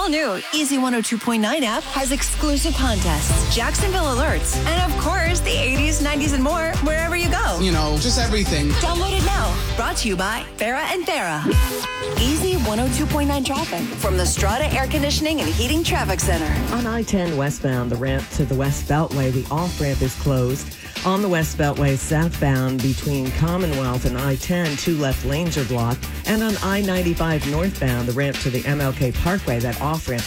all-new Easy 102.9 app has exclusive contests, Jacksonville alerts, and of course, the 80s, 90s, and more wherever you go. You know, just everything. Download it now. Brought to you by Farah and Farah. Easy 102.9 traffic from the Strata Air Conditioning and Heating Traffic Center. On I-10 westbound, the ramp to the West Beltway, the off-ramp is closed. On the West Beltway southbound between Commonwealth and I-10, 2 left lanes are blocked. And on I-95 northbound, the ramp to the MLK Parkway, that off-ramp